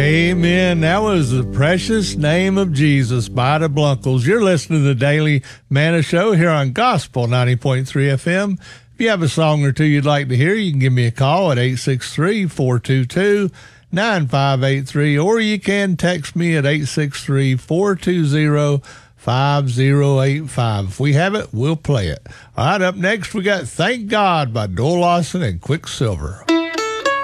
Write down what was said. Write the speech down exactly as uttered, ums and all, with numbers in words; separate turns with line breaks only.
Amen. That was the precious name of Jesus by the Blunkles. You're listening to the Daily Manna Show here on Gospel ninety point three F M. If you have a song or two you'd like to hear, you can give me a call at eight six three, four two two, nine five eight three, or you can text me at eight six three, four two zero, five zero eight five. If we have it, we'll play it. All right, up next we got Thank God by Doyle Lawson and Quicksilver.